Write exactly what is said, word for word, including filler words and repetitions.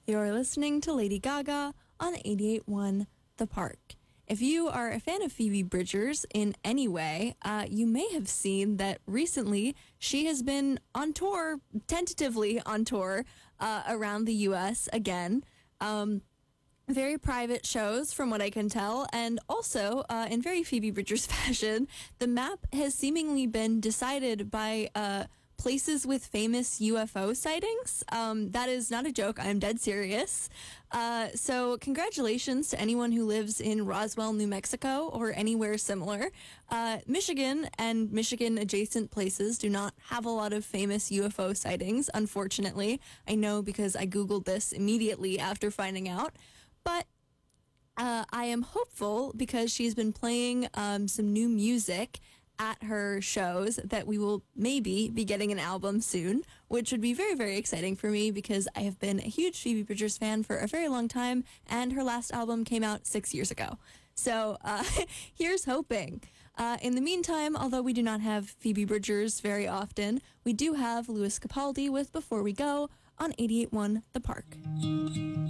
You're listening to Lady Gaga on eighty-eight point one The Park. If you are a fan of Phoebe Bridgers in any way, uh, you may have seen that recently she has been on tour, tentatively on tour, uh, around the U S again. Um, very private shows, from what I can tell, and also, uh, in very Phoebe Bridgers fashion, the map has seemingly been decided by uh, places with famous U F O sightings. Um, that is not a joke. I'm dead serious. Uh, so congratulations to anyone who lives in Roswell, New Mexico, or anywhere similar. Uh, Michigan and Michigan-adjacent places do not have a lot of famous U F O sightings, unfortunately. I know because I Googled this immediately after finding out. But uh, I am hopeful, because she's been playing um, some new music at her shows, that we will maybe be getting an album soon, which would be very, very exciting for me, because I have been a huge Phoebe Bridgers fan for a very long time, and her last album came out six years ago. So uh, here's hoping. Uh, in the meantime, although we do not have Phoebe Bridgers very often, we do have Lewis Capaldi with Before We Go on eighty-eight point one The Park.